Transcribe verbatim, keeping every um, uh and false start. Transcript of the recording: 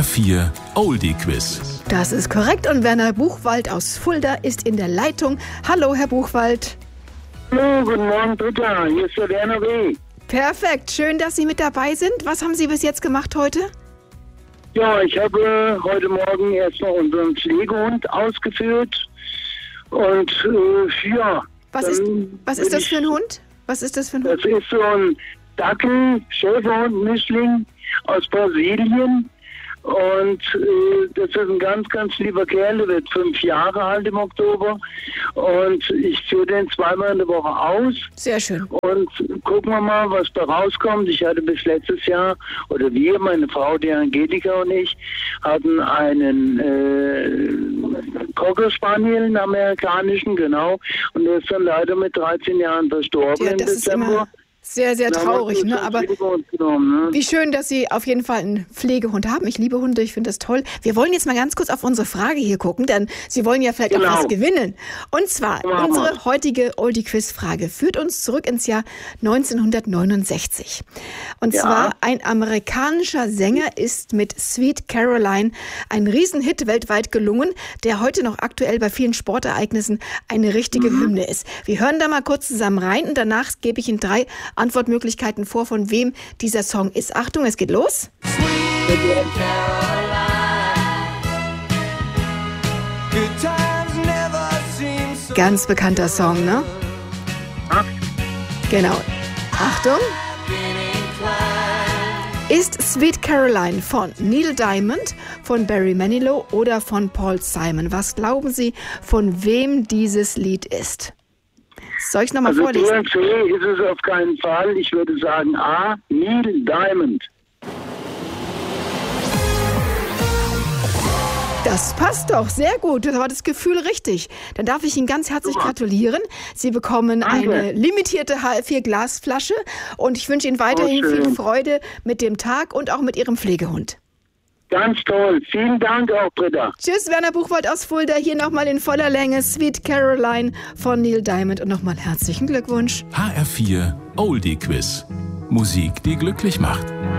vier Oldie Quiz. Das ist korrekt und Werner Buchwald aus Fulda ist in der Leitung. Hallo, Herr Buchwald. Hallo, guten Morgen, Britta. Hier ist der Werner W. Perfekt, schön, dass Sie mit dabei sind. Was haben Sie bis jetzt gemacht heute? Ja, ich habe heute Morgen erstmal unseren Pflegehund ausgeführt und äh, ja. Was ist, was ist das für ein Hund? Was ist das für ein Hund? Das ist so ein Dackel, Schäferhund-Mischling aus Brasilien. Und äh, das ist ein ganz, ganz lieber Kerl, der wird fünf Jahre alt im Oktober. Und ich führe den zweimal in der Woche aus. Sehr schön. Und gucken wir mal, was da rauskommt. Ich hatte bis letztes Jahr, oder wir, meine Frau, die Angelika und ich, hatten einen äh, Cocker Spaniel, einen amerikanischen, genau. Und der ist dann leider mit dreizehn Jahren verstorben Ja, im das ist Dezember. immer sehr, sehr traurig, ne? Aber genommen, ne? wie schön, dass Sie auf jeden Fall einen Pflegehund haben. Ich liebe Hunde, ich finde das toll. Wir wollen jetzt mal ganz kurz auf unsere Frage hier gucken, denn Sie wollen ja vielleicht Genau. auch was gewinnen. Und zwar, Genau. unsere heutige Oldie-Quiz-Frage führt uns zurück ins Jahr neunzehnhundertneunundsechzig. Und Ja. zwar, ein amerikanischer Sänger ist mit Sweet Caroline ein Riesenhit weltweit gelungen, der heute noch aktuell bei vielen Sportereignissen eine richtige Mhm. Hymne ist. Wir hören da mal kurz zusammen rein und danach gebe ich Ihnen drei Antwortmöglichkeiten vor, von wem dieser Song ist. Achtung, es geht los. Ganz bekannter Song, ne? Genau. Achtung. Ist Sweet Caroline von Neil Diamond, von Barry Manilow oder von Paul Simon? Was glauben Sie, von wem dieses Lied ist? Soll ich es nochmal Also vorlesen? B und C ist es auf keinen Fall. Ich würde sagen A, Neil Diamond. Das passt doch, sehr gut. Das war das Gefühl richtig. Dann darf ich Ihnen ganz herzlich gratulieren. Sie bekommen Danke. eine limitierte H F vier Glasflasche und ich wünsche Ihnen weiterhin Oh, schön. viel Freude mit dem Tag und auch mit Ihrem Pflegehund. Ganz toll. Vielen Dank auch, Britta. Tschüss, Werner Buchwald aus Fulda. Hier nochmal in voller Länge Sweet Caroline von Neil Diamond und nochmal herzlichen Glückwunsch. H R vier Oldie Quiz. Musik, die glücklich macht.